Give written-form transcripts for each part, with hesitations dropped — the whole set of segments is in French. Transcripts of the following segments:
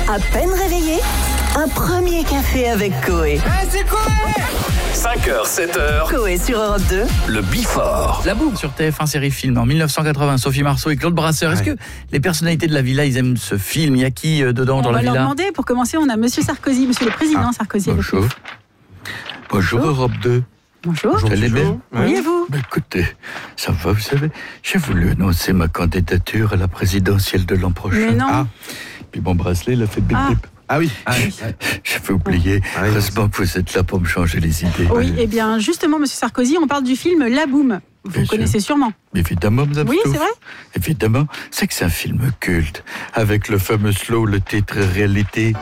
À peine réveillé, un premier café avec Coé. C'est Coé 5h, 7h, Coé sur Europe 2. le Before. La Boum sur TF1 série film en 1980, Sophie Marceau et Claude Brasseur. Est-ce que les personnalités de la villa, ils aiment ce film? Il y a qui dedans dans la villa? On va leur demander. Pour commencer, on a Monsieur Sarkozy, Monsieur le Président Sarkozy. avec Bonjour. nous. Bonjour Europe 2. Bonjour. Vous allez bien? Oui, et vous? Ben, écoutez, ça va, vous savez, j'ai voulu annoncer ma candidature à la présidentielle de l'an prochain. Mais non. Puis mon bracelet, il a fait bip bip. Ah oui. J'avais oublié. oui, Heureusement que vous êtes là pour me changer les idées. Oui, eh bien, justement, Monsieur Sarkozy, on parle du film La Boum. Vous Bien sûr. connaissez sûrement. Évidemment, Madame Oui, Stouff. c'est vrai. Évidemment, c'est que c'est un film culte, avec le fameux slow, le titre réalité.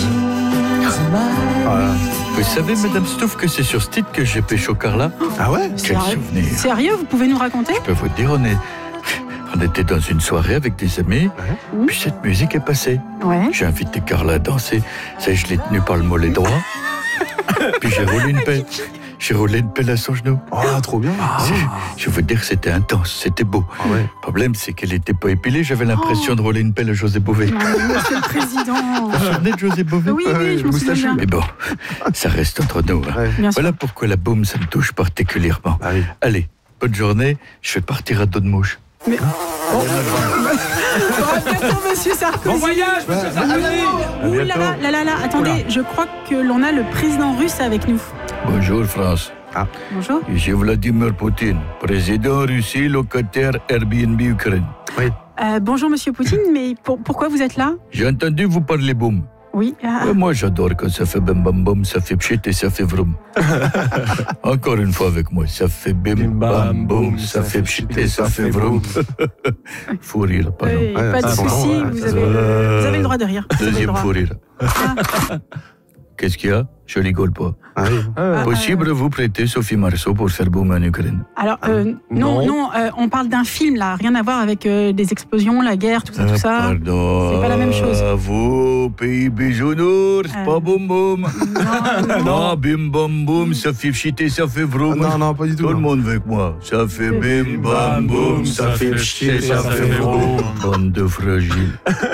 Vous savez, Madame Stouff, que c'est sur ce titre que j'ai pécho Carla? Ah ouais? Quel souvenir. Sérieux, vous pouvez nous raconter? Je peux vous dire, on était dans une soirée avec des amis, puis cette musique est passée. Ouais. J'ai invité Carla à danser, ça y est, je l'ai tenue par le mollet droit, puis j'ai roulé une pelle. J'ai roulé une pelle à son genou. Ah, trop bien. Je vais vous dire que c'était intense, c'était beau. Ah ouais. Le problème, c'est qu'elle n'était pas épilée, j'avais l'impression de rouler une pelle à José Bové. Non, mais Monsieur le Président. Vous vous souvenez de José Bové? Oui, oui, je me souviens bien. Mais bon, ça reste entre nous. Hein. Ouais. Bien sûr. Voilà pourquoi la boum, ça me touche particulièrement. Ah oui. Allez, bonne journée, je vais partir à dos de mouche. Mais... Bon, à bientôt, Monsieur Sarkozy. Bon voyage, monsieur Sarkozy. Ouh là là, attendez, je crois que l'on a le président russe avec nous. Bonjour France, Bonjour. ici Vladimir Poutine, président Russie, locataire Airbnb Ukraine. Bonjour Monsieur Poutine, mais pourquoi vous êtes là? J'ai entendu vous parler boum. Oui. Moi j'adore quand ça fait bim bam boum, ça fait pchit et ça fait vroom. Encore une fois avec moi, ça fait bim bam boum, ça fait pchit et ça fait vroom. Faut rire, pardon. Pas de c'est souci, bon, vous ça avez le droit de rire. Vous avez le Deuxième droit. fou rire. Ah. Qu'est-ce qu'il y a? Je rigole pas. Ah oui. Possible vous prêter Sophie Marceau pour faire boum en Ukraine? Alors, non, on parle d'un film là, rien à voir avec des explosions, la guerre, tout ça. Pardon. C'est pas la même chose. Vous, pays bisounours, pas boum boum. Non, bim bam boum, ça fait pchit et ça fait vroom. Non, pas du tout. Tout le monde avec moi. Ça fait bim bam boum, ça fait pchit et ça fait vroom. Bande de fragiles.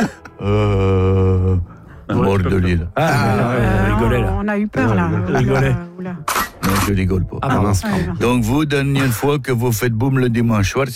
Mort de l'île. rigolait, là. On a eu peur là. rigolait. Oula. Non, je rigole pas. Ah mince. Ouais, Donc vous, dernière fois que vous faites boum le dimanche soir,